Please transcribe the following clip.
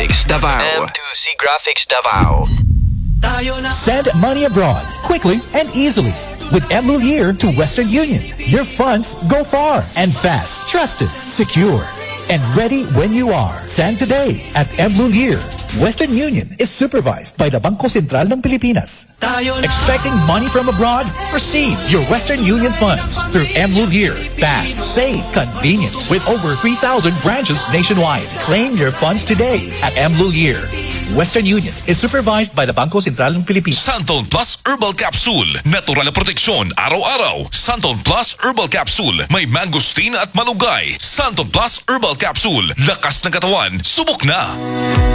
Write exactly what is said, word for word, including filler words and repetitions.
Graphics Davao. M two C Graphics Davao. Send money abroad quickly and easily with Mlulier to Western Union. Your funds go far and fast, trusted, secure, and ready when you are. Send today at Mlulier. Western Union is supervised by the Bangko Sentral ng Pilipinas. Expecting money from abroad? Receive your Western Union funds through Mlulier. Fast, safe, convenient. With over three thousand branches nationwide. Claim your funds today at Mlulier. Western Union is supervised by the Bangko Sentral ng Pilipinas. Santon Plus Herbal Capsule. Natural na proteksyon araw-araw. Santon Plus Herbal Capsule. May mangosteen at malunggay. Santon Plus Herbal Capsule. Lakas ng katawan. Subok na!